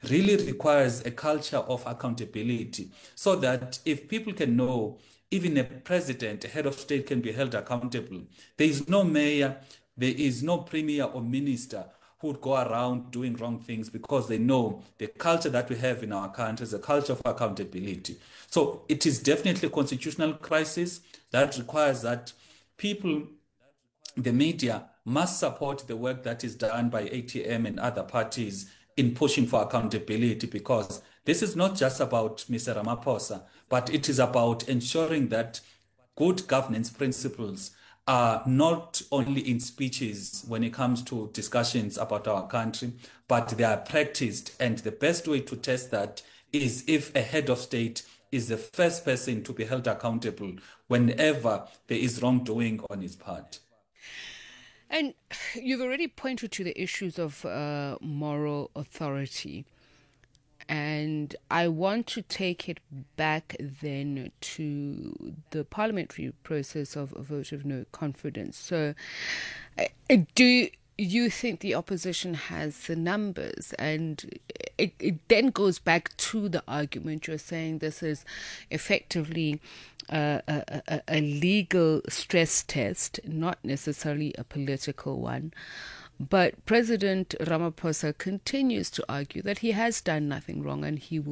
really requires a culture of accountability so that if people can know even a president, a head of state can be held accountable. There is no mayor, there is no premier or minister who would go around doing wrong things because they know the culture that we have in our country is a culture of accountability. So it is definitely a constitutional crisis that requires that people, the media, must support the work that is done by ATM and other parties in pushing for accountability because this is not just about Mr. Ramaphosa, but it is about ensuring that good governance principles are not only in speeches when it comes to discussions about our country, but they are practiced. And the best way to test that is if a head of state is the first person to be held accountable whenever there is wrongdoing on his part. And you've already pointed to the issues of moral authority. And I want to take it back then to the parliamentary process of a vote of no confidence. So, do you think the opposition has the numbers? And it then goes back to the argument you're saying this is effectively a legal stress test, not necessarily a political one. But President Ramaphosa continues to argue that he has done nothing wrong and he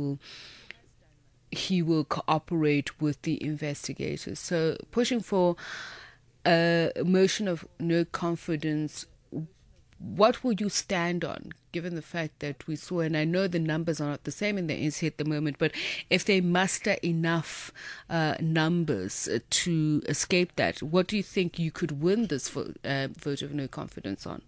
will cooperate with the investigators. So pushing for a motion of no confidence, what will you stand on, given the fact that we saw, and I know the numbers are not the same in the NC at the moment, but if they muster enough numbers to escape that, what do you think you could win this vote of no confidence on?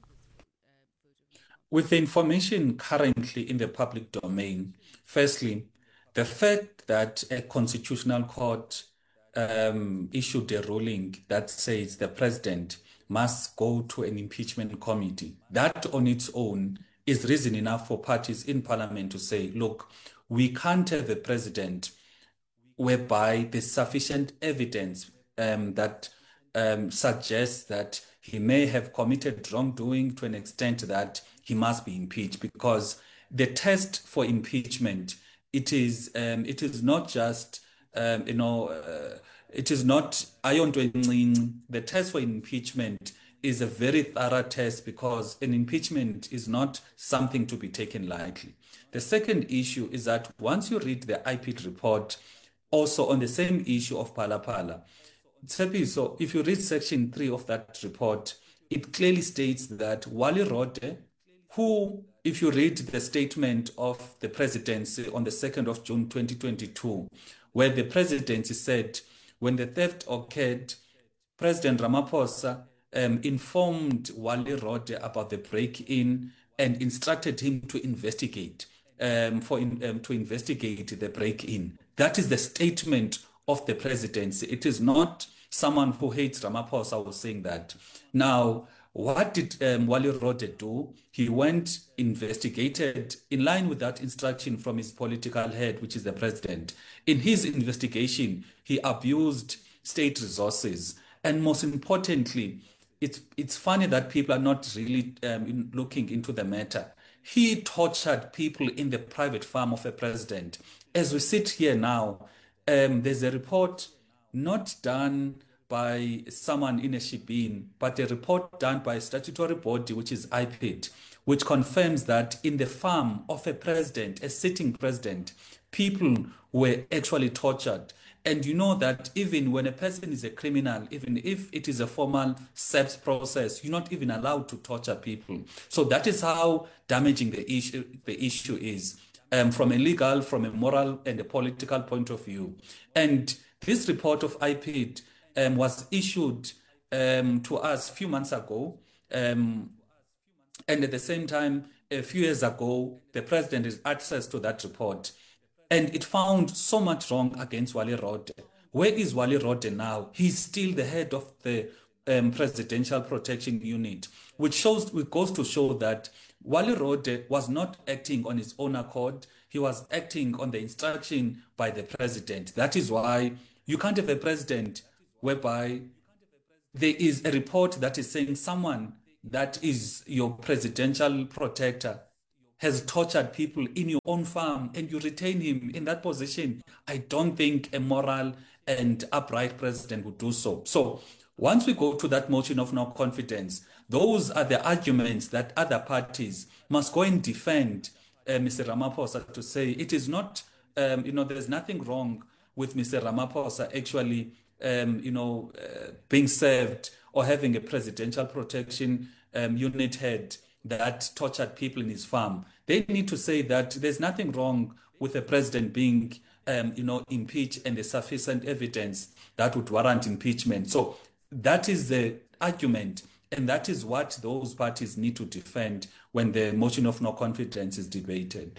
With the information currently in the public domain, firstly, the fact that a constitutional court issued a ruling that says the president must go to an impeachment committee, that on its own is reason enough for parties in parliament to say, look, we can't have a president whereby there's sufficient evidence that suggests that he may have committed wrongdoing to an extent that he must be impeached because the test for impeachment it is not just it is not iron to the test for impeachment is a very thorough test because an impeachment is not something to be taken lightly. The second issue is that once you read the IPID report, also on the same issue of Phala, so if you read section 3 of that report, it clearly states that Wali Rode, who, if you read the statement of the presidency on the 2nd of June 2022, where the presidency said, when the theft occurred, President Ramaphosa informed Wali Rode about the break-in and instructed him to investigate to investigate the break-in. That is the statement of the presidency. It is not someone who hates Ramaphosa was saying that. Now, what did Wali Rode do? He went, investigated in line with that instruction from his political head, which is the president. In his investigation, he abused state resources. And most importantly, it's funny that people are not really looking into the matter. He tortured people in the private farm of a president. As we sit here now, there's a report not done by someone in a shebeen, but a report done by a statutory body, which is IPID, which confirms that in the farm of a president, a sitting president, people were actually tortured. And you know that even when a person is a criminal, even if it is a formal SEPS process, you're not even allowed to torture people. So that is how damaging the issue is from a legal, from a moral, and a political point of view. And this report of IPID was issued to us a few months ago. And at the same time, a few years ago, the president has access to that report. And it found so much wrong against Wali Rode. Where is Wali Rode now? He's still the head of the Presidential Protection Unit, which goes to show that Wali Rode was not acting on his own accord. He was acting on the instruction by the president. That is why you can't have a president whereby there is a report that is saying someone that is your presidential protector has tortured people in your own farm and you retain him in that position, I don't think a moral and upright president would do so. So once we go to that motion of no confidence, those are the arguments that other parties must go and defend Mr. Ramaphosa, to say it is not, there's nothing wrong with Mr. Ramaphosa actually, being served or having a presidential protection unit head that tortured people in his farm. They need to say that there's nothing wrong with the president being, impeached, and there's sufficient evidence that would warrant impeachment. So that is the argument, and that is what those parties need to defend when the motion of no confidence is debated.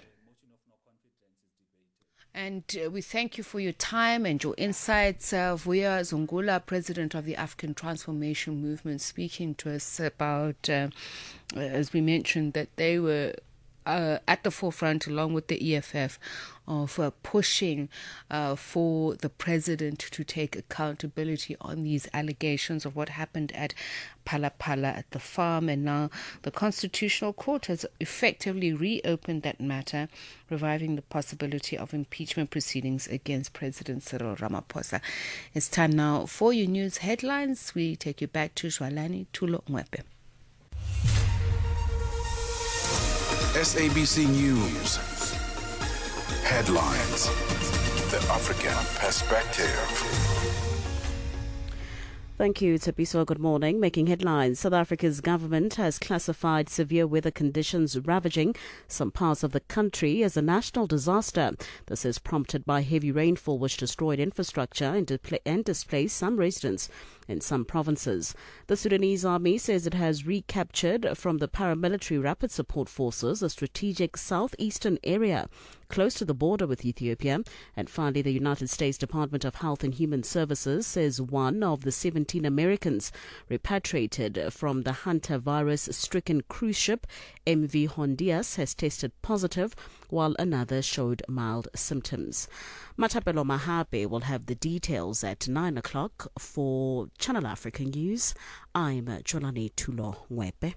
And we thank you for your time and your insights. Vuya Zungula, President of the African Transformation Movement, speaking to us about, as we mentioned, that they were at the forefront, along with the EFF, of pushing for the president to take accountability on these allegations of what happened at Phala at the farm. And now the Constitutional Court has effectively reopened that matter, reviving the possibility of impeachment proceedings against President Cyril Ramaphosa. It's time now for your news headlines. We take you back to Jwalani Tulo Mwepe. SABC News. Headlines. The African Perspective. Thank you, Tapiso. Good morning. Making headlines, South Africa's government has classified severe weather conditions ravaging some parts of the country as a national disaster. This is prompted by heavy rainfall which destroyed infrastructure and displaced some residents in some provinces. The Sudanese army says it has recaptured from the paramilitary rapid support forces a strategic southeastern area close to the border with Ethiopia. And finally, the United States Department of Health and Human Services says one of the 17 Americans repatriated from the Hunter virus-stricken cruise ship MV Hondias has tested positive, while another showed mild symptoms. Matapelo Mahape will have the details at 9 o'clock for Channel Africa News. I'm Jolani Tulo Mwepe.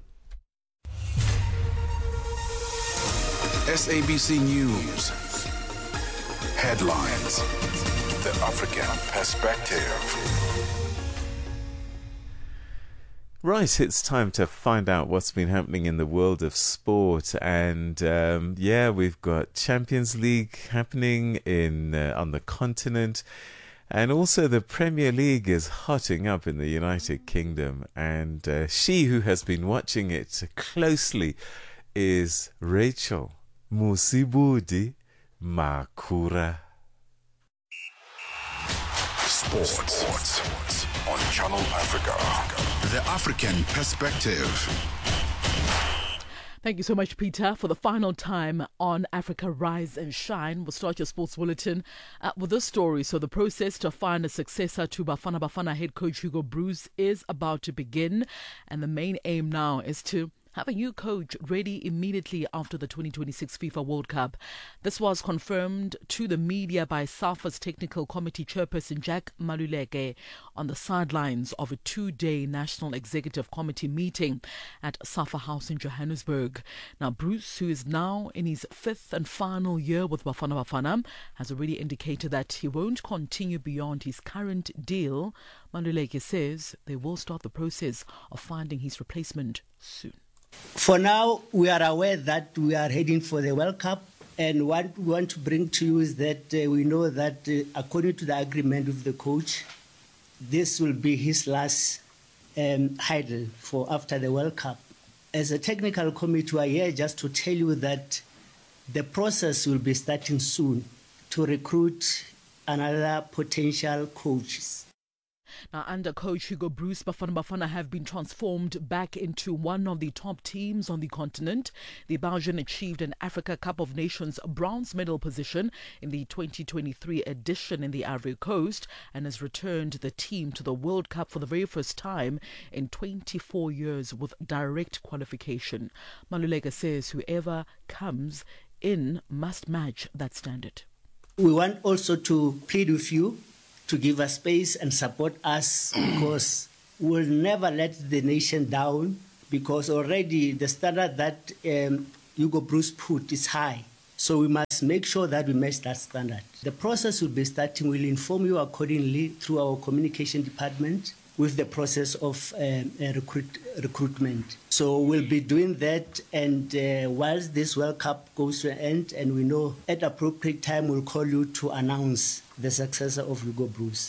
SABC News. Headlines. The African Perspective. Right, it's time to find out what's been happening in the world of sport, and we've got Champions League happening on the continent, and also the Premier League is hotting up in the United Kingdom, and she who has been watching it closely is Rachel Musibudi Makura. Sports on Channel Africa. The African Perspective. Thank you so much, Peter. For the final time on Africa Rise and Shine, we'll start your sports bulletin with this story. So the process to find a successor to Bafana Bafana head coach Hugo Broos is about to begin. And the main aim now is to have a new coach ready immediately after the 2026 FIFA World Cup. This was confirmed to the media by SAFA's Technical Committee Chairperson Jack Maluleke on the sidelines of a 2-day National Executive Committee meeting at SAFA House in Johannesburg. Now, Broos, who is now in his 5th and final year with Bafana Bafana, has already indicated that he won't continue beyond his current deal. Maluleke says they will start the process of finding his replacement soon. For now, we are aware that we are heading for the World Cup, and what we want to bring to you is that we know that according to the agreement with the coach, this will be his last idle for after the World Cup. As a technical committee, we are here just to tell you that the process will be starting soon to recruit another potential coaches. Now, under coach Hugo Broos, Bafana Bafana have been transformed back into one of the top teams on the continent. The Belgian achieved an Africa Cup of Nations bronze medal position in the 2023 edition in the Ivory Coast and has returned the team to the World Cup for the very first time in 24 years with direct qualification. Maluleke says whoever comes in must match that standard. We want also to plead with you to give us space and support us, because we'll never let the nation down, because already the standard that Hugo Bruce put is high. So we must make sure that we match that standard. The process will be starting. We'll inform you accordingly through our communication department with the process of recruitment. So we'll be doing that, and whilst this World Cup goes to an end, and we know at appropriate time, we'll call you to announce the successor of Hugo Bruce.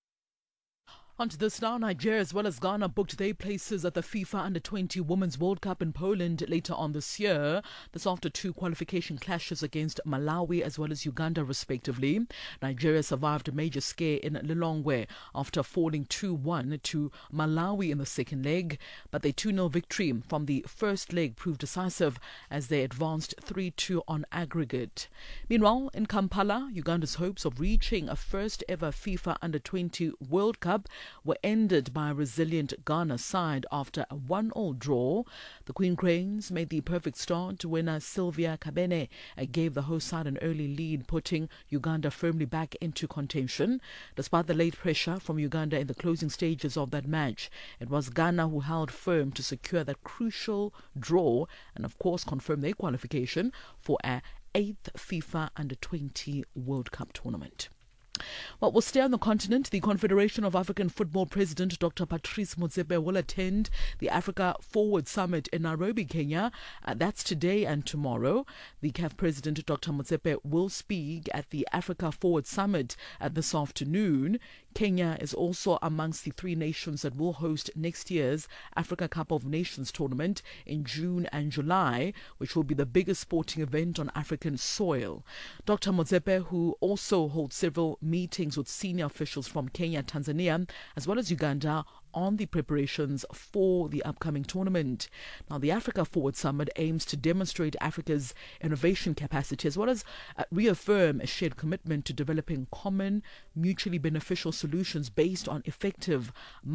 On to this now. Nigeria as well as Ghana booked their places at the FIFA Under-20 Women's World Cup in Poland later on this year. This after 2 qualification clashes against Malawi as well as Uganda respectively. Nigeria survived a major scare in Lilongwe after falling 2-1 to Malawi in the second leg. But their 2-0 victory from the first leg proved decisive as they advanced 3-2 on aggregate. Meanwhile, in Kampala, Uganda's hopes of reaching a first ever FIFA Under-20 World Cup were ended by a resilient Ghana side after a 1-1 draw. The Queen Cranes made the perfect start. Winner Sylvia Kabene gave the host side an early lead, putting Uganda firmly back into contention. Despite the late pressure from Uganda in the closing stages of that match, it was Ghana who held firm to secure that crucial draw and of course confirm their qualification for a 8th FIFA Under-20 World Cup tournament. Well, we'll stay on the continent. The Confederation of African Football President Dr. Patrice Motsepe will attend the Africa Forward Summit in Nairobi, Kenya. That's today and tomorrow. The CAF President Dr. Motsepe will speak at the Africa Forward Summit this afternoon. Kenya is also amongst the 3 nations that will host next year's Africa Cup of Nations tournament in June and July, which will be the biggest sporting event on African soil. Dr. Motsepe, who also holds several meetings with senior officials from Kenya, Tanzania, as well as Uganda, on the preparations for the upcoming tournament. Now, the Africa Forward Summit aims to demonstrate Africa's innovation capacity as well as reaffirm a shared commitment to developing common, mutually beneficial solutions based on effective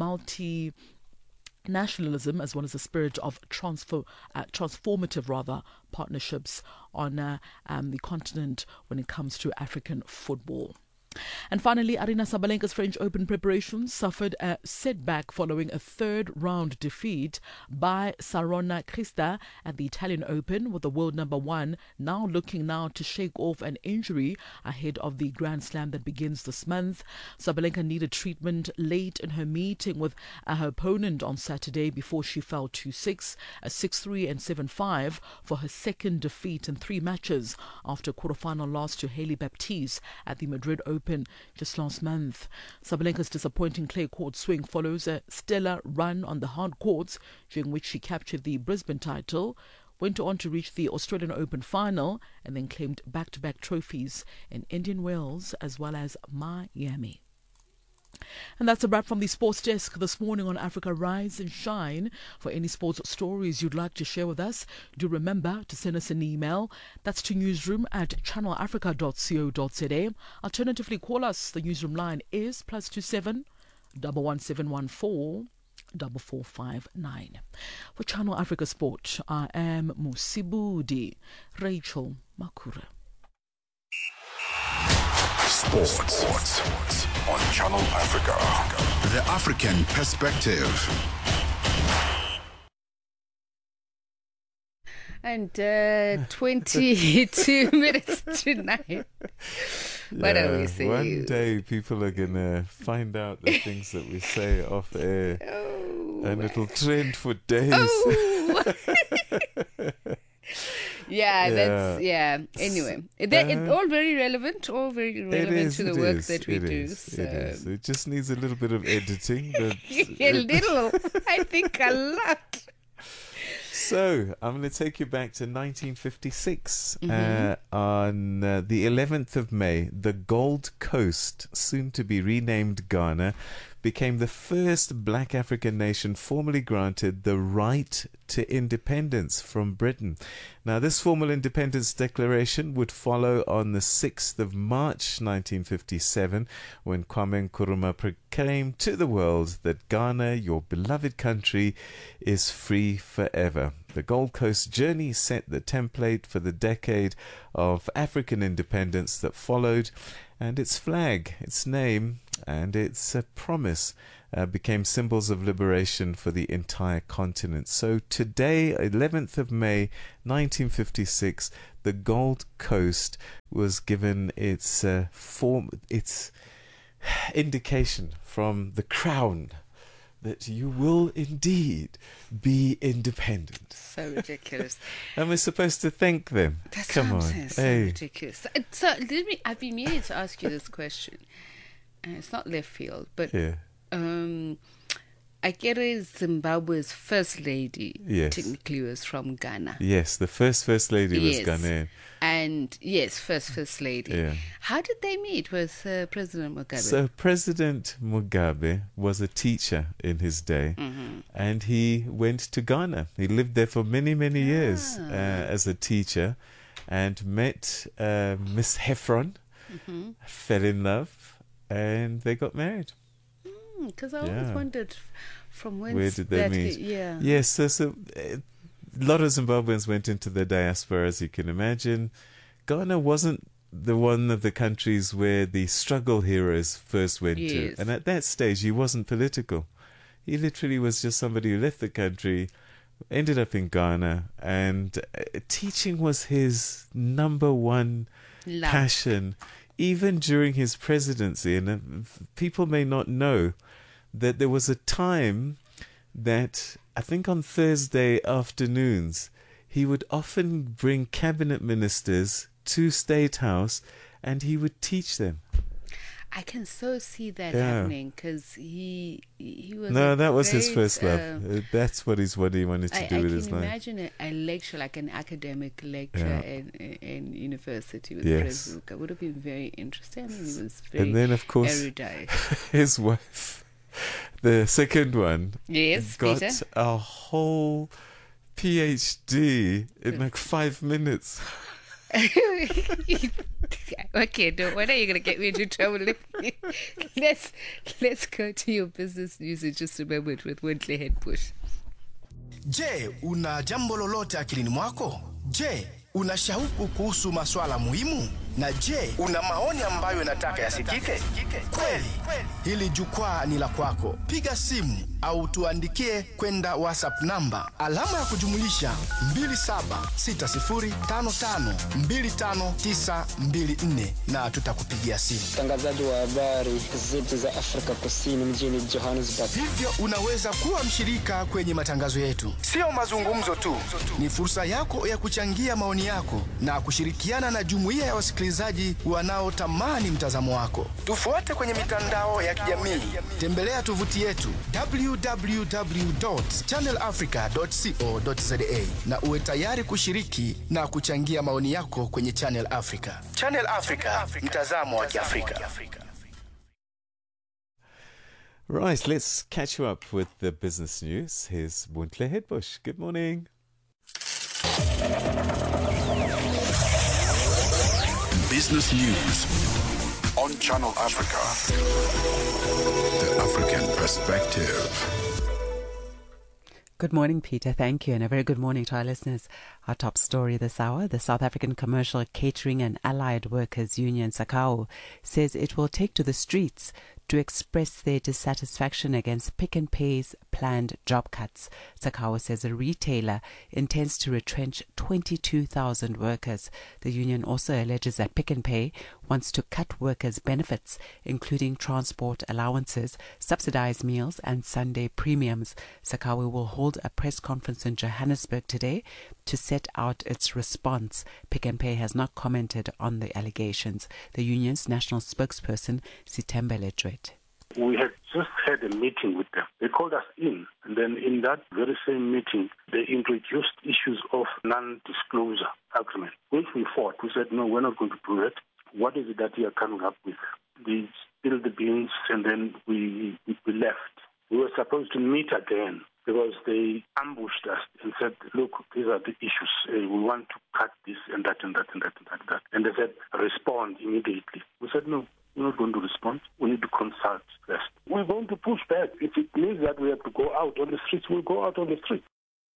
nationalism as well as a spirit of transformative partnerships on the continent when it comes to African football. And finally, Aryna Sabalenka's French Open preparations suffered a setback following a third-round defeat by Sarona Krista at the Italian Open, with the world number 1 now looking to shake off an injury ahead of the Grand Slam that begins this month. Sabalenka needed treatment late in her meeting with her opponent on Saturday before she fell 2-6, 6-3 and 7-5 for her second defeat in 3 matches after a quarterfinal loss to Hailey Baptiste at the Madrid Open just last month. Sabalenka's disappointing clay court swing follows a stellar run on the hard courts, during which she captured the Brisbane title, went on to reach the Australian Open final, and then claimed back-to-back trophies in Indian Wells as well as Miami. And that's a wrap from the Sports Desk this morning on Africa Rise and Shine. For any sports stories you'd like to share with us, do remember to send us an email. That's to newsroom@channelafrica.co.za. Alternatively, call us. The newsroom line is +27 11714 4459. For Channel Africa Sport, I am Musibudi Rachel Makura. Sports on Channel Africa. The African Perspective. And 22 minutes to 9. What are we saying? One day people are going to find out the things that we say off air. And it'll trend for days. Anyway, it's all very relevant, to the work that we do. It just needs a little bit of editing. But a little, I think a lot. So, I'm going to take you back to 1956. On the 11th of May, the Gold Coast, soon to be renamed Ghana, became the first black African nation formally granted the right to independence from Britain. Now, this formal independence declaration would follow on the 6th of March 1957, when Kwame Nkrumah proclaimed to the world that Ghana, your beloved country, is free forever. The Gold Coast journey set the template for the decade of African independence that followed, and its flag, its name, and its promise became symbols of liberation for the entire continent. So today, 11th of May 1956, the Gold Coast was given its its indication from the Crown that you will indeed be independent. So ridiculous. And we're supposed to thank them. That's Come what I'm on. saying, so ridiculous. So I've been meaning to ask you this question. And it's not left field, but Yeah. Akere Zimbabwe's first lady Yes. technically was from Ghana. Yes, the first lady was Yes. Ghanaian. And yes, first lady. Yeah. How did they meet with President Mugabe? So President Mugabe was a teacher in his day, and he went to Ghana. He lived there for many, many years as a teacher, and met Miss Heffron, fell in love, and they got married. Because I always wondered from whence Where did they meet? Yeah. Yes, so a lot of Zimbabweans went into the diaspora, as you can imagine. Ghana wasn't one of the countries where the struggle heroes first went to. Yes. And at that stage, he wasn't political. He literally was just somebody who left the country, ended up in Ghana, and teaching was his number one Love. passion, even during his presidency. And people may not know that there was a time that I think on Thursday afternoons he would often bring cabinet ministers to State House and he would teach them. I can so see that Yeah. happening because he was. No, a that was his great, first love. That's what he wanted to do with his I can life. imagine a lecture, like an academic lecture in university with Yes. President Mugabe. Would have been very interesting. I mean, he was very And then, of course, erudite. his wife, the second one, Yes, got Peter? a whole PhD in like 5 minutes. Okay, no, when are you going to get me into trouble? Let's go to your business news in just a moment with Wintley Headbush. Je, una jambo lolote akilini mwako? Je, una shauku kuhusu maswala muhimu? Na je, una maoni ambayo unataka yasikike? Kweli, hili jukwaa ni la kwako. Piga simu au tuandikie kwenda WhatsApp namba alama ya kujumulisha 2760552594 na tutakupigia simu. Mtangazaji wa habari zetu za Afrika Kusini mjini Johannesburg. Hivyo unaweza kuwa mshirika kwenye matangazo yetu. Sio mazungumzo tu, ni fursa yako ya kuchangia maoni yako na kushirikiana na jumuiya ya wasikilizaji wanaotamani mtazamo wako. Tufuate kwenye mitandao ya kijamii. Tembelea tovuti yetu www.channelafrica.co.za na uwe tayari kushiriki na kuchangia maoni yako kwenye Channel Africa. Channel Africa, mtazamo wa Kiafrika. Right, let's catch you up with the business news. Here's Wintley Headbush. Good morning. Business News on Channel Africa. The African Perspective. Good morning, Peter. Thank you, and a very good morning to our listeners. Our top story this hour, the South African Commercial Catering and Allied Workers Union, SACAO, says it will take to the streets to express their dissatisfaction against Pick n Pay's planned job cuts. SACAO says a retailer intends to retrench 22,000 workers. The union also alleges that Pick n Pay wants to cut workers' benefits, including transport allowances, subsidized meals and Sunday premiums. SACAO will hold a press conference in Johannesburg today to set out its response. Pick n Pay has not commented on the allegations. The union's national spokesperson, Sitembe Ledwet. We had just had a meeting with them. They called us in, and then in that very same meeting, they introduced issues of non-disclosure agreement, which we fought. We said, no, we're not going to do that. What is it that you are coming up with? We spilled the beans, and then we left. We were supposed to meet again because they ambushed us and said, look, these are the issues. We want to cut this and that and that and that and that and that. And they said, respond immediately. We said, no. We're not going to respond. We need to consult first. We're going to push back. If it means that we have to go out on the streets, we'll go out on the streets.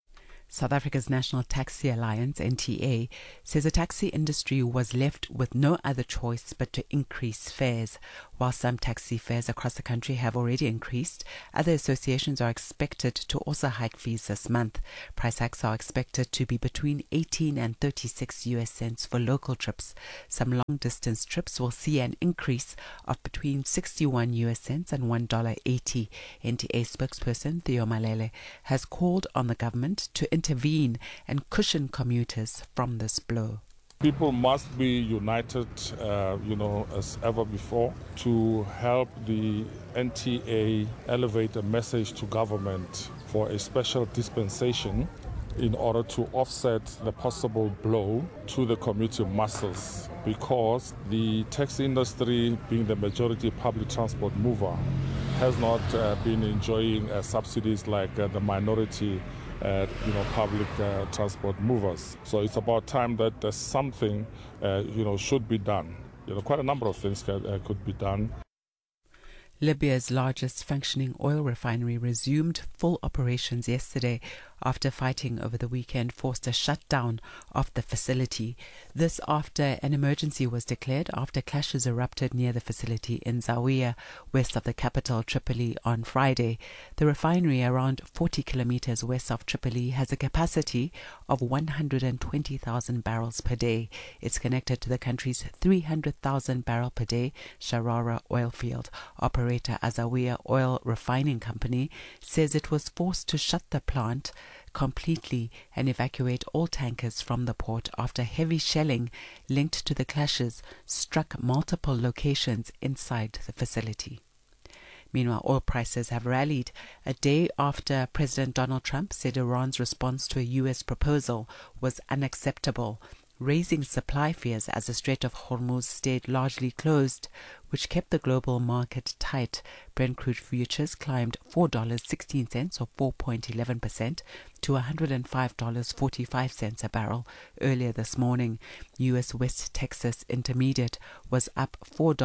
South Africa's National Taxi Alliance, NTA, says the taxi industry was left with no other choice but to increase fares. While some taxi fares across the country have already increased, other associations are expected to also hike fees this month. Price hikes are expected to be between 18 and 36 US cents for local trips. Some long-distance trips will see an increase of between 61 US cents and $1.80. NTA spokesperson Theo Malele has called on the government to intervene and cushion commuters from this blow. People must be united, as ever before, to help the NTA elevate a message to government for a special dispensation in order to offset the possible blow to the commuter masses, because the taxi industry, being the majority public transport mover, has not been enjoying subsidies like the minority public transport movers. So it's about time that something should be done. Quite a number of things could be done. Libya's largest functioning oil refinery resumed full operations yesterday after fighting over the weekend forced a shutdown of the facility. This after an emergency was declared after clashes erupted near the facility in Zawiya, west of the capital Tripoli, on Friday. The refinery, around 40 kilometers west of Tripoli, has a capacity of 120,000 barrels per day. It's connected to the country's 300,000 barrel per day Sharara oil field. Operator Azawiya Oil Refining Company says it was forced to shut the plant completely and evacuate all tankers from the port after heavy shelling linked to the clashes struck multiple locations inside the facility. Meanwhile, oil prices have rallied a day after President Donald Trump said Iran's response to a U.S. proposal was unacceptable, raising supply fears as the Strait of Hormuz stayed largely closed, which kept the global market tight. Brent crude futures climbed $4.16 or 4.11% to $105.45 a barrel earlier this morning. U.S. West Texas Intermediate was up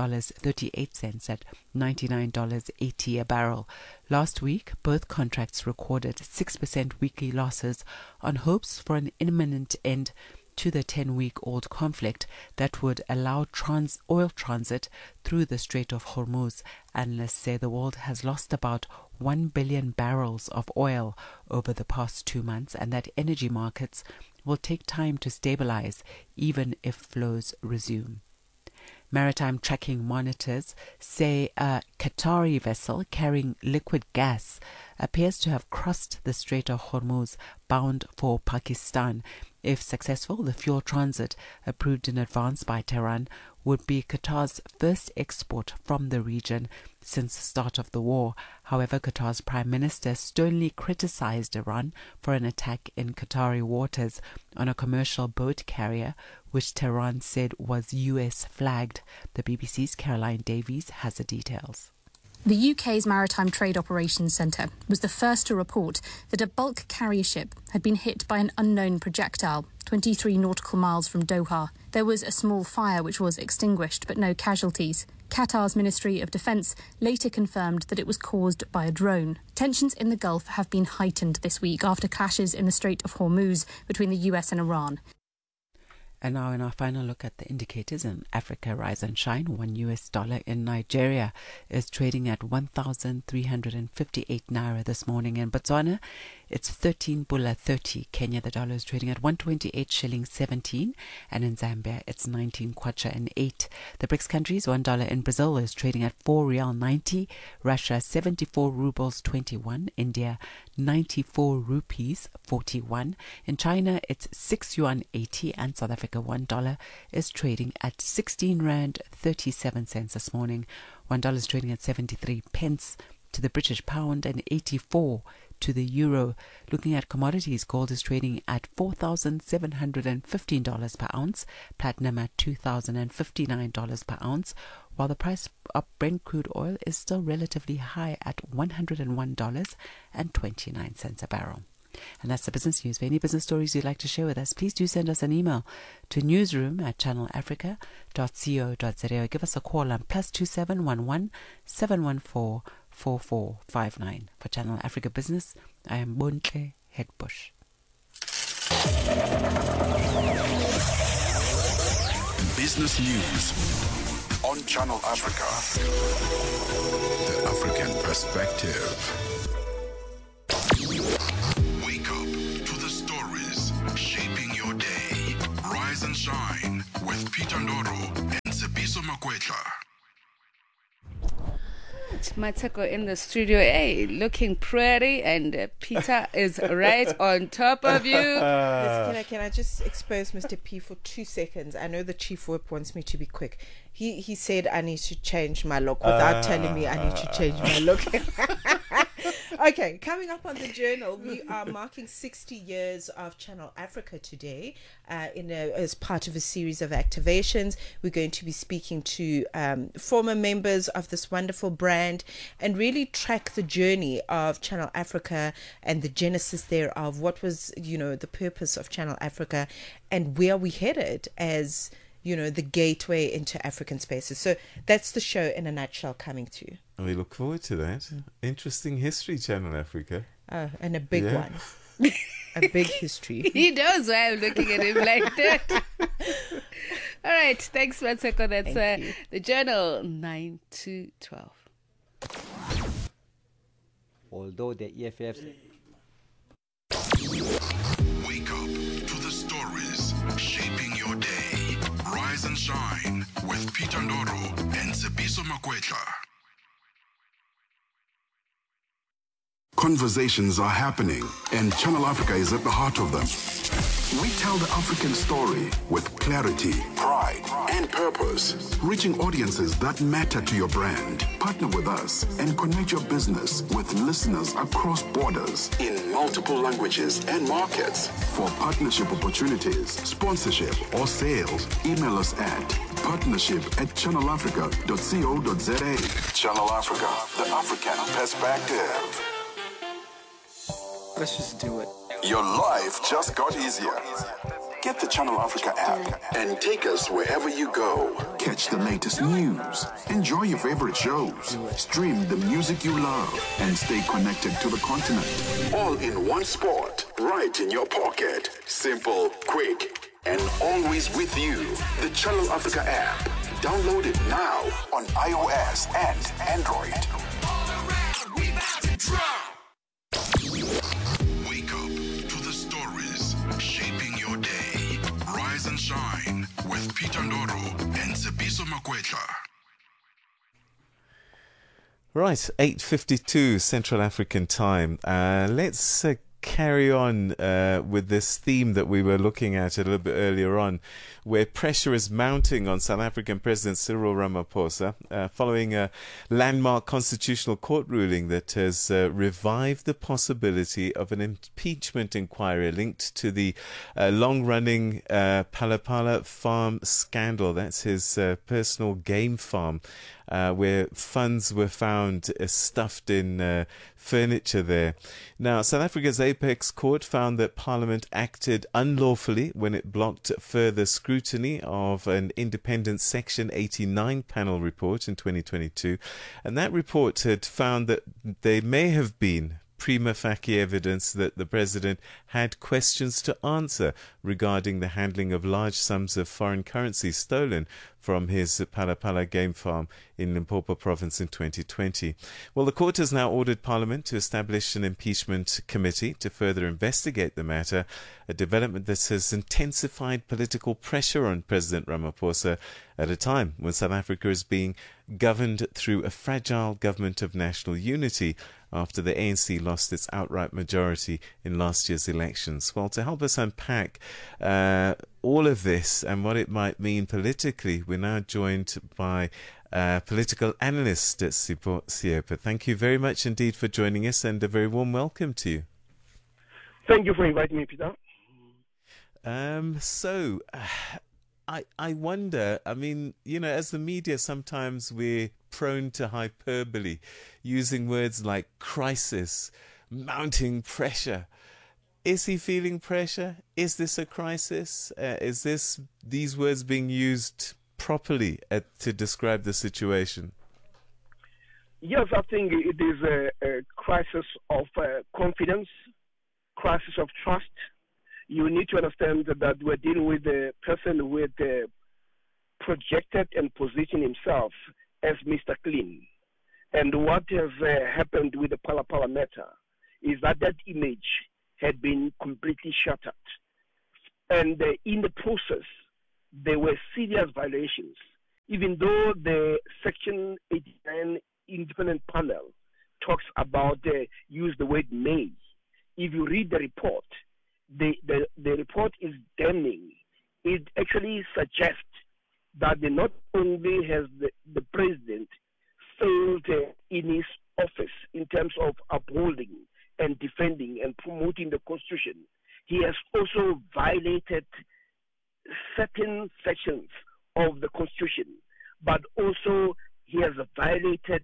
$4.38 at $99.80 a barrel. Last week, both contracts recorded 6% weekly losses on hopes for an imminent end to the 10-week-old conflict that would allow oil transit through the Strait of Hormuz. Analysts say the world has lost about 1 billion barrels of oil over the past 2 months, and that energy markets will take time to stabilize even if flows resume. Maritime tracking monitors say a Qatari vessel carrying liquid gas appears to have crossed the Strait of Hormuz bound for Pakistan. If successful, the fuel transit, approved in advance by Tehran, would be Qatar's first export from the region since the start of the war. However, Qatar's Prime Minister sternly criticized Iran for an attack in Qatari waters on a commercial boat carrier, which Tehran said was US flagged. The BBC's Caroline Davies has the details. The UK's Maritime Trade Operations Centre was the first to report that a bulk carrier ship had been hit by an unknown projectile 23 nautical miles from Doha. There was a small fire which was extinguished, but no casualties. Qatar's Ministry of Defence later confirmed that it was caused by a drone. Tensions in the Gulf have been heightened this week after clashes in the Strait of Hormuz between the US and Iran. And now in our final look at the indicators in Africa Rise and Shine, $1 in Nigeria is trading at 1,358 naira this morning. In Botswana, it's 13 Bula 30. Kenya, the dollar is trading at 128 shillings 17. And in Zambia, it's 19 kwacha and 8. The BRICS countries, $1 in Brazil is trading at 4 Real 90. Russia, 74 rubles 21. India, 94 rupees 41. In China, it's 6 yuan 80. And South Africa, $1 is trading at 16 rand 37 cents this morning. $1 is trading at 73 pence to the British pound and 84 to the euro. Looking at commodities, gold is trading at $4,715 per ounce, platinum at $2,059 per ounce, while the price of Brent crude oil is still relatively high at $101.29 a barrel. And that's the business news. For any business stories you'd like to share with us, please do send us an email to newsroom@channelafrica.co.za or give us a call on +2711 714 4459. For Channel Africa Business, I am Bontle Headbush. Business News on Channel Africa. The African Perspective. Wake up to the stories shaping your day. Rise and shine with Peter Ndoro and Sebiso Makwetla. Mateko in the studio, hey, looking pretty, and Peter is right on top of you. Can I just expose Mr. P for 2 seconds? I know the chief whip wants me to be quick. He said I need to change my look without telling me I need to change my look. Okay, coming up on the journal, we are marking 60 years of Channel Africa today as part of a series of activations. We're going to be speaking to former members of this wonderful brand and really track the journey of Channel Africa and the genesis thereof. What was, the purpose of Channel Africa and where we headed as the gateway into African spaces. So that's the show in a nutshell coming to you. We look forward to that. Interesting history, Channel Africa. And a big one. A big history. He knows why I'm looking at him like that. All right. Thanks, Mateko. That's the Journal 9 to 12. Although the EFFs... Wake up to the stories shaping your day. Rise and shine with Peter Ndoro and Sebiso Makwetla. Conversations are happening, and Channel Africa is at the heart of them. We tell the African story with clarity, pride, and purpose, reaching audiences that matter to your brand. Partner with us and connect your business with listeners across borders in multiple languages and markets. For partnership opportunities, sponsorship, or sales, email us at partnership@channelafrica.co.za. Channel Africa, the African perspective. Let's just do it. Your life just got easier. Get the Channel Africa app and take us wherever you go. Catch the latest news, enjoy your favorite shows, stream the music you love, and stay connected to the continent. All in one spot, right in your pocket. Simple, quick, and always with you. The Channel Africa app. Download it now on iOS and Android. Wake up to the stories shaping your day. Rise and shine with Peter Ndoro and Sebiso Makwetla. Right, 8:52 Central African Time. Let's carry on with this theme that we were looking at a little bit earlier on, where pressure is mounting on South African President Cyril Ramaphosa following a landmark constitutional court ruling that has revived the possibility of an impeachment inquiry linked to the long-running Phala farm scandal. That's his personal game farm, where funds were found stuffed in furniture there. Now, South Africa's Apex Court found that Parliament acted unlawfully when it blocked further scrutiny of an independent Section 89 panel report in 2022. And that report had found that there may have been prima facie evidence that the president had questions to answer regarding the handling of large sums of foreign currency stolen from his Phala game farm in Limpopo province in 2020. Well, the court has now ordered Parliament to establish an impeachment committee to further investigate the matter, a development that has intensified political pressure on President Ramaphosa at a time when South Africa is being governed through a fragile government of national unity after the ANC lost its outright majority in last year's elections. Well, to help us unpack all of this and what it might mean politically, we're now joined by political analyst Sipho Siepe. Thank you very much indeed for joining us, and a very warm welcome to you. Thank you for inviting me, Peter. I wonder, I mean, as the media, sometimes we're prone to hyperbole, using words like crisis, mounting pressure. Is he feeling pressure? Is this a crisis? Is these words being used properly to describe the situation? Yes, I think it is a crisis of confidence, crisis of trust. you need to understand that we're dealing with a person who had projected and positioned himself as Mr. Clean. And what has happened with the Phala Phala matter is that image had been completely shattered. And in the process, there were serious violations. Even though the Section 89 independent panel talks about, use the word may, if you read the report, the report is damning. It actually suggests that not only has the president failed in his office in terms of upholding and defending and promoting the Constitution, he has also violated certain sections of the Constitution, but also he has violated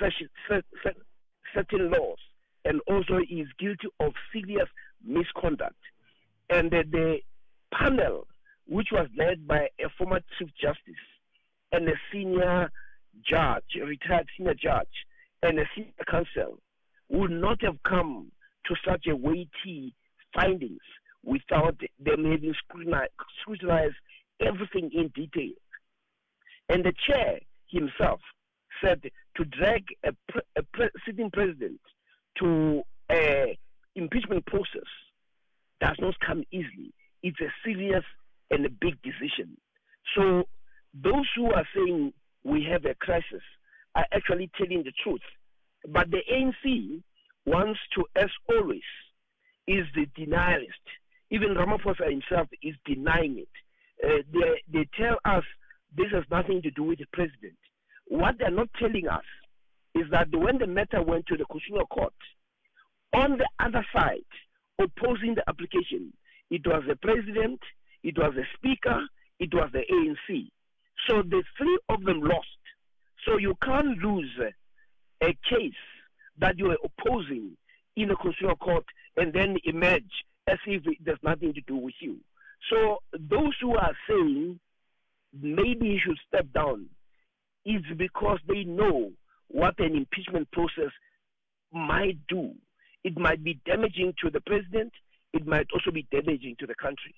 certain laws, and also he is guilty of serious misconduct. And the panel, which was led by a former Chief Justice and a senior judge, a retired senior judge, and a senior counsel, would not have come to such a weighty findings without them having scrutinized everything in detail. And the chair himself said to drag a sitting president to an impeachment process does not come easily. It's a serious and a big decision. So those who are saying we have a crisis are actually telling the truth. But the ANC wants to, as always, is the denialist. Even Ramaphosa himself is denying it. They tell us this has nothing to do with the president. What they're not telling us is that when the matter went to the Constitutional Court, on the other side, opposing the application, it was the president, it was the speaker, it was the ANC. So the three of them lost. So you can't lose a case that you are opposing in a Constitutional Court and then emerge as if it has nothing to do with you. So those who are saying maybe he should step down is because they know what an impeachment process might do. It might be damaging to the president. It might also be damaging to the country.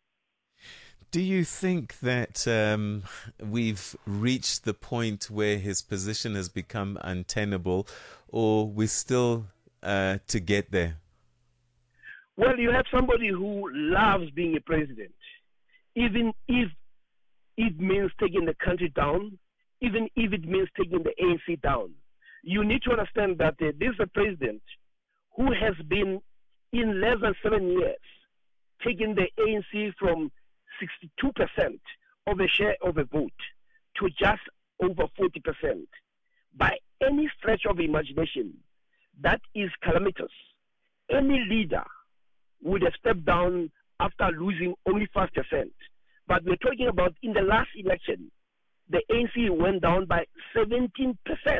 Do you think that we've reached the point where his position has become untenable, or we're still to get there? Well, you have somebody who loves being a president, even if it means taking the country down, even if it means taking the ANC down. You need to understand that this is a president who has been, in less than 7 years, taking the ANC from 62% of a share of a vote to just over 40%. By any stretch of imagination, that is calamitous. Any leader would have stepped down after losing only 5%. But we're talking about in the last election, the ANC went down by 17%.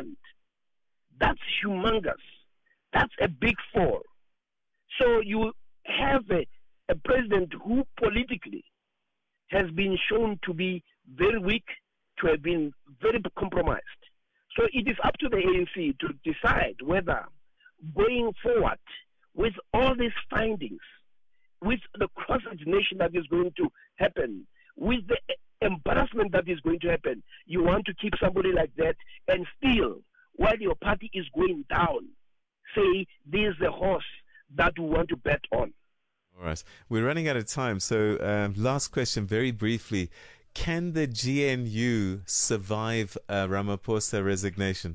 That's humongous. That's a big fall. So you have a president who politically has been shown to be very weak, to have been very compromised. So it is up to the ANC to decide whether going forward with all these findings, with the cross-examination that is going to happen, with the embarrassment that is going to happen, you want to keep somebody like that and still, while your party is going down, say this is the horse that we want to bet on. All right. We're running out of time. So last question, very briefly. Can the GNU survive Ramaphosa resignation?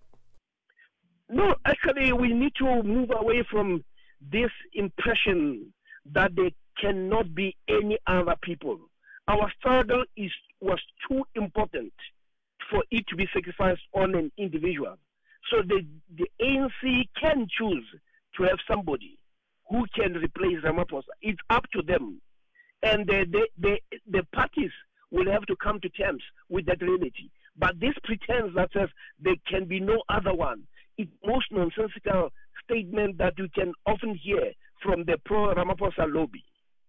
No, actually, we need to move away from this impression that there cannot be any other people. Our struggle was too important for it to be sacrificed on an individual. So the ANC can choose to have somebody who can replace Ramaphosa. It's up to them. And the parties will have to come to terms with that reality. But this pretense that says there can be no other one, it's most nonsensical statement that you can often hear from the pro-Ramaphosa lobby.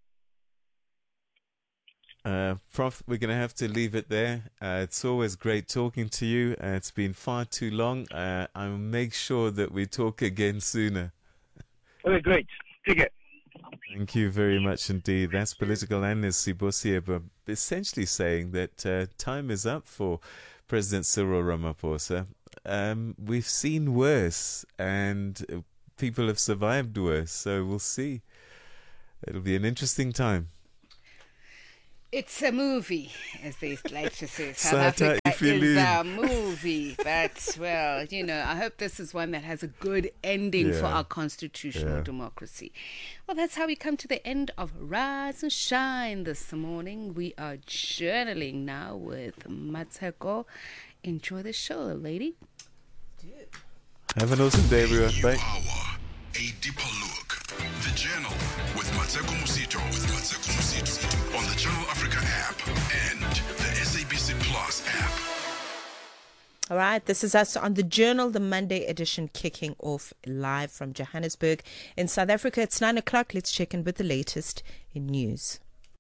Prof, we're going to have to leave it there. It's always great talking to you. It's been far too long. I'll make sure that we talk again sooner. Okay, great. Take care. Thank you very much indeed. That's political analyst Sibusiso Yebo, essentially saying that time is up for President Cyril Ramaphosa. We've seen worse, and people have survived worse, so we'll see. It'll be an interesting time. It's a movie, as they like to say. South Africa is a movie. But, well, I hope this is one that has a good ending for our constitutional democracy. Well, that's how we come to the end of Rise and Shine this morning. We are journaling now with Mateko. Enjoy the show, lady. Have an awesome day, everyone. Bye. A deeper look. The Journal with Mateko Musito. On the Channel Africa app and the SABC Plus app. All right, this is us on the Journal, the Monday edition, kicking off live from Johannesburg. In South Africa, it's 9 o'clock. Let's check in with the latest in news.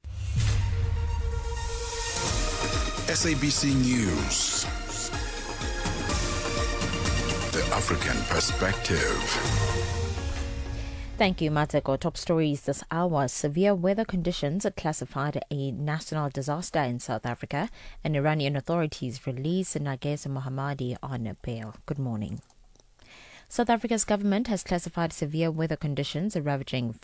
SABC News. The African Perspective. Thank you, Mateko. Top stories this hour. Severe weather conditions are classified a national disaster in South Africa, and Iranian authorities release Narges Mohammadi on bail. Good morning. South Africa's government has classified severe weather conditions ravaging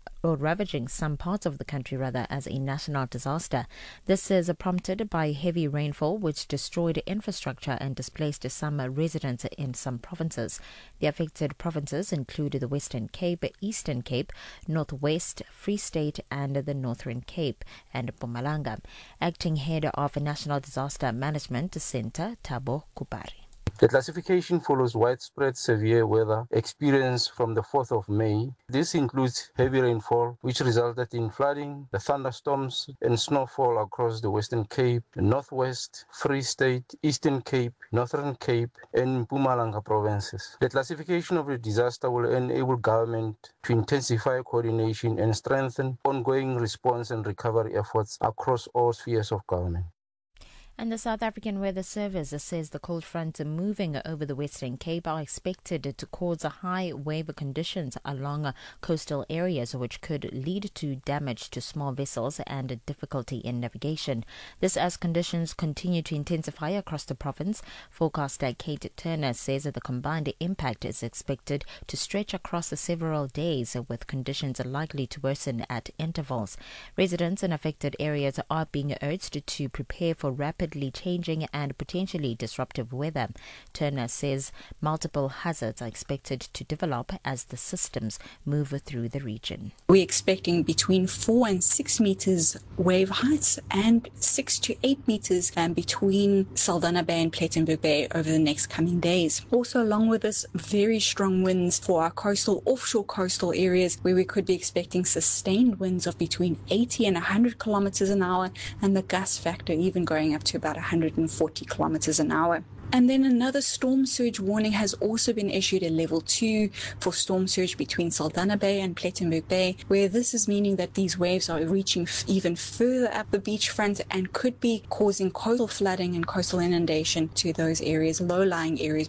some parts of the country as a national disaster. This is prompted by heavy rainfall which destroyed infrastructure and displaced some residents in some provinces. The affected provinces include the Western Cape, Eastern Cape, Northwest, Free State and the Northern Cape and Mpumalanga. Acting head of National Disaster Management Centre, Thabo Kupari. The classification follows widespread severe weather experienced from the 4th of May. This includes heavy rainfall, which resulted in flooding, the thunderstorms and snowfall across the Western Cape, Northwest, Free State, Eastern Cape, Northern Cape and Mpumalanga provinces. The classification of the disaster will enable government to intensify coordination and strengthen ongoing response and recovery efforts across all spheres of government. And the South African Weather Service says the cold front moving over the Western Cape are expected to cause high wave conditions along coastal areas, which could lead to damage to small vessels and difficulty in navigation. This as conditions continue to intensify across the province. Forecaster Kate Turner says that the combined impact is expected to stretch across several days, with conditions likely to worsen at intervals. Residents in affected areas are being urged to prepare for rapid changing and potentially disruptive weather. Turner says multiple hazards are expected to develop as the systems move through the region. We're expecting between 4 and 6 meters wave heights and 6 to 8 meters between Saldanha Bay and Plettenberg Bay over the next coming days. Also, along with this, very strong winds for our offshore coastal areas, where we could be expecting sustained winds of between 80 and 100 kilometers an hour, and the gust factor even going up to about 140 kilometers an hour. And then another storm surge warning has also been issued at level 2 for storm surge between Saldanha Bay and Plettenberg Bay, where this is meaning that these waves are reaching even further up the beachfront and could be causing coastal flooding and coastal inundation to those areas, low-lying areas.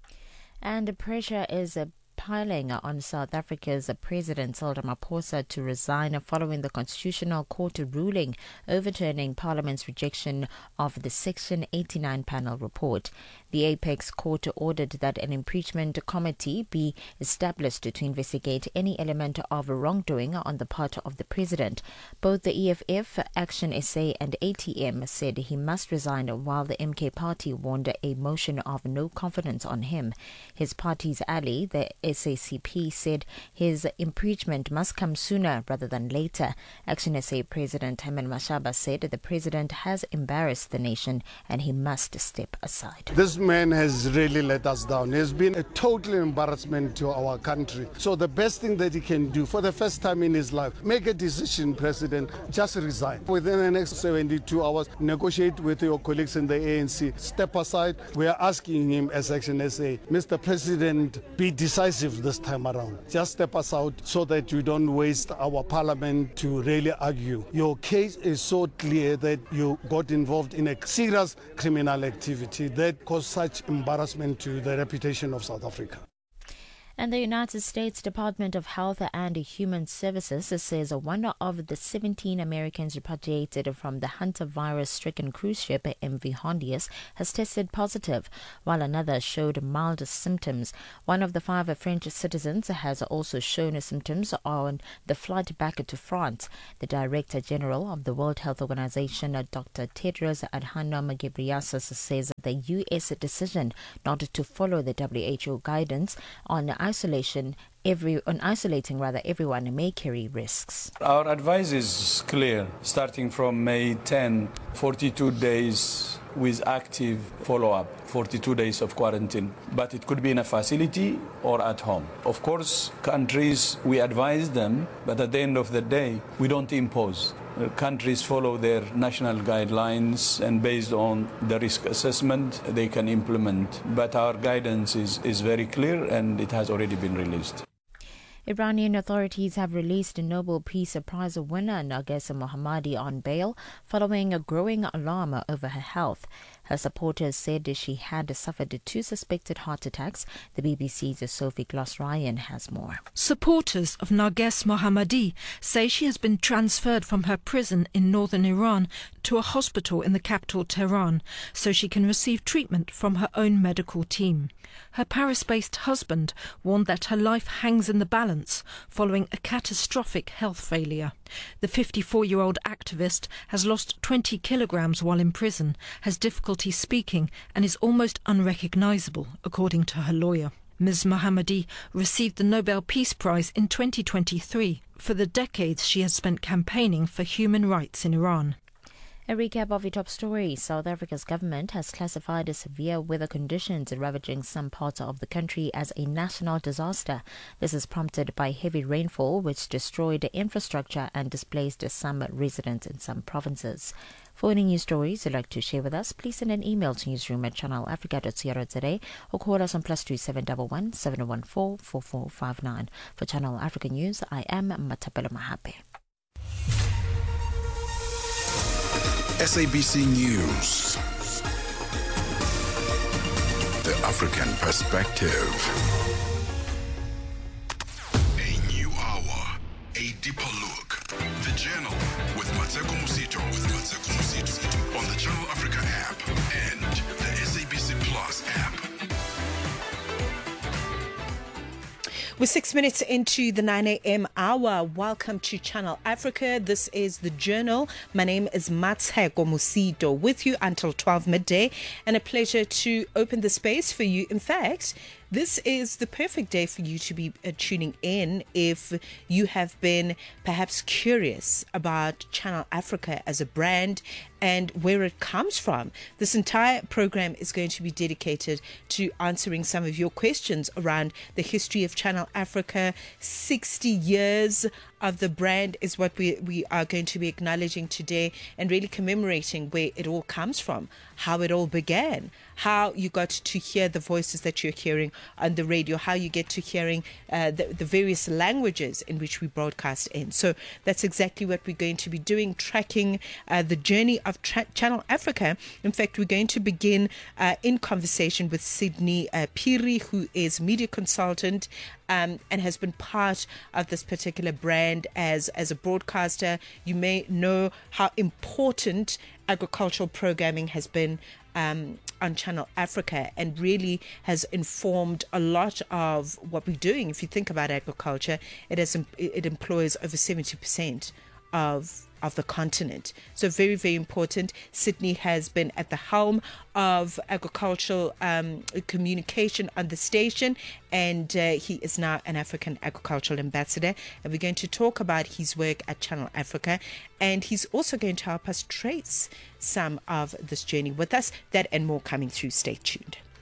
And pressure is piling on South Africa's President Cyril Ramaphosa to resign following the Constitutional Court ruling overturning Parliament's rejection of the Section 89 panel report. The Apex Court ordered that an impeachment committee be established to investigate any element of wrongdoing on the part of the President. Both the EFF, Action SA and ATM said he must resign, while the MK Party warned a motion of no confidence on him. His party's ally, the SACP, said his impeachment must come sooner rather than later. Action SA President Herman Mashaba said the President has embarrassed the nation and he must step aside. This man has really let us down. He has been a total embarrassment to our country. So the best thing that he can do for the first time in his life, make a decision, President, just resign. Within the next 72 hours, negotiate with your colleagues in the ANC. Step aside. We are asking him as Action SA, Mr. President, be decisive this time around. Just step aside so that you don't waste our parliament to really argue. Your case is so clear that you got involved in a serious criminal activity that caused such embarrassment to the reputation of South Africa. And the United States Department of Health and Human Services says one of the 17 Americans repatriated from the Hunter virus-stricken cruise ship MV Hondius has tested positive, while another showed mild symptoms. One of the 5 French citizens has also shown symptoms on the flight back to France. The Director General of the World Health Organization, Dr. Tedros Adhanom Ghebreyesus, says the U.S. decision not to follow the WHO guidance on isolating everyone may carry risks. Our advice is clear. Starting from May 10, 42 days with active follow-up, 42 days of quarantine. But it could be in a facility or at home. Of course, countries, we advise them, but at the end of the day, we don't impose. Countries follow their national guidelines, and based on the risk assessment, they can implement. But our guidance is very clear, and it has already been released. Iranian authorities have released Nobel Peace Prize winner Narges Mohammadi on bail following a growing alarm over her health. Her supporters said she had suffered 2 suspected heart attacks. The BBC's Sophie Gloss-Ryan has more. Supporters of Narges Mohammadi say she has been transferred from her prison in northern Iran to a hospital in the capital Tehran so she can receive treatment from her own medical team. Her Paris-based husband warned that her life hangs in the balance following a catastrophic health failure. The 54-year-old activist has lost 20 kilograms while in prison, has difficulty speaking and is almost unrecognizable, according to her lawyer. Ms. Mohammadi received the Nobel Peace Prize in 2023 for the decades she has spent campaigning for human rights in Iran. A recap of your top stories. South Africa's government has classified the severe weather conditions ravaging some parts of the country as a national disaster. This is prompted by heavy rainfall, which destroyed infrastructure and displaced some residents in some provinces. For any news stories you'd like to share with us, please send an email to newsroom@channelafrica.co.za or call us on +2711 714 4459. For Channel Africa News, I am Matapelo Mahape. SABC News. The African Perspective. A new hour, a deeper look. The Journal with Mateko Musito. On the Channel Africa app and the SABC Plus app. We're 6 minutes into the 9 a.m. hour. Welcome to Channel Africa. This is The Journal. My name is Mateko Musito, with you until 12 midday, and a pleasure to open the space for you. In fact, this is the perfect day for you to be tuning in if you have been perhaps curious about Channel Africa as a brand and where it comes from. This entire program is going to be dedicated to answering some of your questions around the history of Channel Africa. 60 years of the brand is what we are going to be acknowledging today, and really commemorating where it all comes from, how it all began, how you got to hear the voices that you're hearing on the radio, how you get to hearing the various languages in which we broadcast in. So that's exactly what we're going to be doing, tracking the journey of Channel Africa. In fact, we're going to begin in conversation with Sydney Phiri, who is media consultant and has been part of this particular brand as a broadcaster. You may know how important agricultural programming has been on Channel Africa, and really has informed a lot of what we're doing. If you think about agriculture, it employs over 70% of the continent. So very, very important. Sydney has been at the helm of agricultural communication on the station, and he is now an African agricultural ambassador. And we're going to talk about his work at Channel Africa, and he's also going to help us trace some of this journey with us. That and more coming through. Stay tuned.